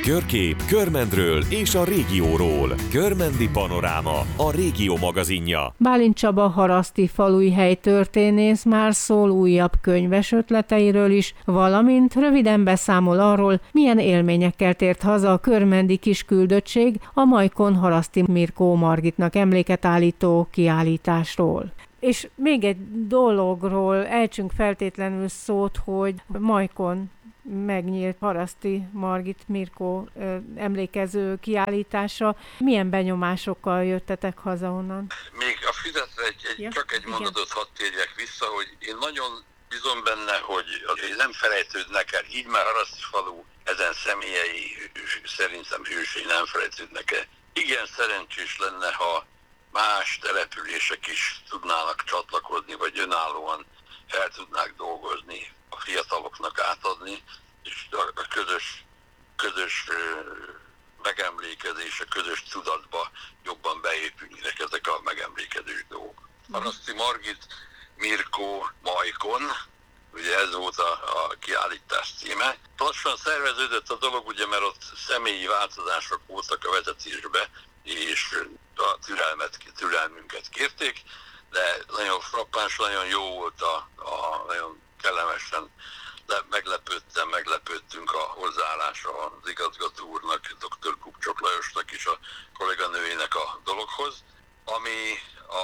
Körkép, Körmendről és a régióról. Körmendi Panoráma, a régió magazinja. Bálint Csaba haraszti falujhely történész már szól újabb könyves ötleteiről is, valamint röviden beszámol arról, milyen élményekkel tért haza a körmendi kisküldöttség a Majkon Haraszti Mirkó Margitnak emléket állító kiállításról. És még egy dologról ejtsünk feltétlenül szót, hogy Majkon megnyílt Haraszti Margit Mirkó emlékező kiállítása. Milyen benyomásokkal jöttetek haza onnan? Még a füzetre csak egy mondatot hadd térjek vissza, hogy én nagyon bízom benne, hogy nem felejtődnek el, így már Haraszti falu ezen személyei szerintem hősei nem felejtődnek el. Igen szerencsés lenne, ha más települések is tudnának csatlakozni, vagy önállóan fel tudnák dolgozni, a fiataloknak átadni, és a közös megemlékezés, a közös tudatba jobban beépülnek ezek a megemlékezés dolgok. Haraszti Margit Mirkó Majkon, ugye ez volt a kiállítás címe. Lassan szerveződött a dolog, ugye, mert ott személyi változások voltak a vezetésbe, és a türelmünket kérték, de nagyon frappáns, nagyon jó volt, nagyon kellemesen meglepődtünk a hozzáállása az igazgató úrnak, dr. Kupcsok Lajosnak és a kolléganőjének a dologhoz, ami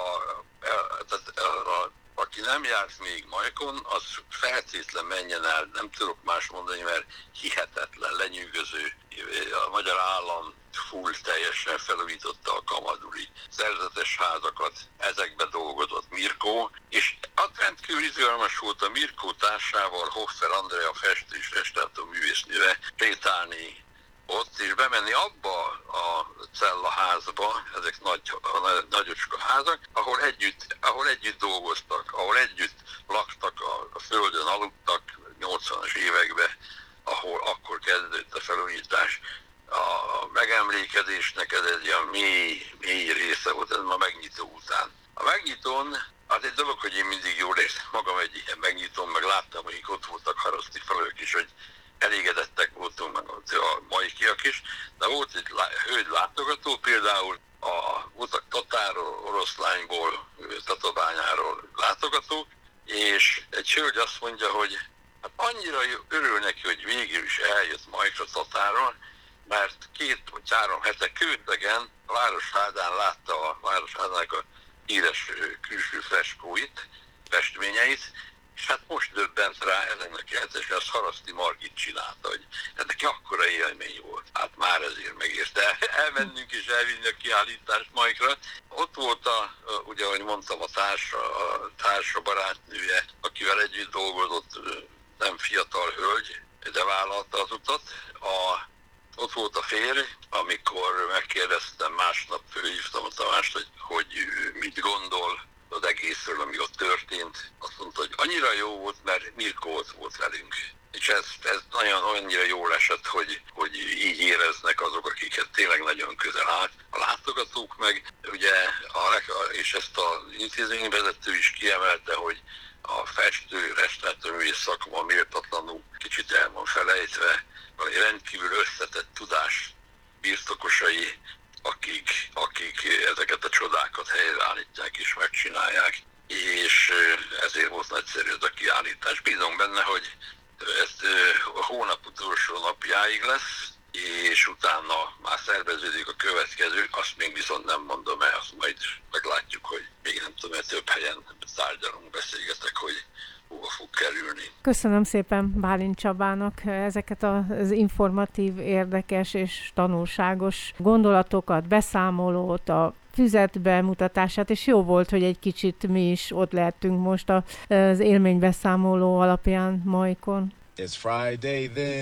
aki nem járt még Majkon, az feltétlen menjen el, nem tudok más mondani, mert hihetetlen, lenyűgöző. A magyar állam teljesen felújította a kamaduli szerzetes házakat, ezekbe dolgozott Mirkó, és rendkívül izgalmas volt a Mirkó társával, Hoffer Andrea festő és restaurátorművésznővel sétálni ott, és bemenni abba a cellaházba, ezek nagyocska házak, ahol együtt dolgoztak, ahol együtt laktak, a földön aludtak 80-as években, ahol akkor kezdődött a felújítás. A megemlékezésnek ez egy ilyen mély része volt, ez ma megnyitó után. A megnyitón, az egy dolog, hogy én mindig jól érzem magam egy ilyen megnyitón, meg láttam, hogy ott voltak haraszti falők is, hogy elégedettek voltunk, meg a maikiak is, de volt egy hölgy látogató, például voltak Tatáról, Oroszlányból, Tatabányáról látogatók, és egy hölgy azt mondja, hogy hát annyira örül neki, hogy végül is eljött Majkra Tatáról, mert 2 vagy 3 hete Kőtegen a Városházán látta a Városházának a híres külső freskóit, festményeit, és hát most döbbent rá ezeknek jelentősen, azt Haraszti Margit csinálta, hogy neki akkora élmény volt. Hát már ezért megérte elmennünk és elvinni a kiállítást Majkra. Ott volt ugye ahogy mondtam, a társa barátnője, akivel együtt dolgozott, nem fiatal hölgy, de vállalta az utat. Ott volt a férj, amikor megkérdeztem, másnap fölhívtam a Tamást, hogy mit gondol az egészről, ami ott történt. Azt mondta, hogy annyira jó volt, mert Mirkó ott volt velünk. És ez nagyon annyira jól esett, hogy így éreznek azok, akiket tényleg nagyon közel állt. A látogatók meg, ugye, és ezt az intézményvezető is kiemelte, hogy a festő, restaurátorművész szakma méltatlanul kicsit el van felejtve, vagy rendkívül összetett tudás birtokosai, akik ezeket a csodákat helyreállítják és megcsinálják, és ezért volt nagyszerű ez a kiállítás. Bízom benne, hogy ez a hónap utolsó napjáig lesz, és utána már szerveződik a következő, azt még viszont nem mondom el, azt majd meglátjuk, hogy még nem tudom, több helyen tárgyalunk, beszélgetek, hogy hova fog kerülni. Köszönöm szépen Bálint Csabának ezeket az informatív, érdekes és tanulságos gondolatokat, beszámolót, a füzet bemutatását, és jó volt, hogy egy kicsit mi is ott lehetünk most az élménybeszámoló alapján Majkon. It's Friday then.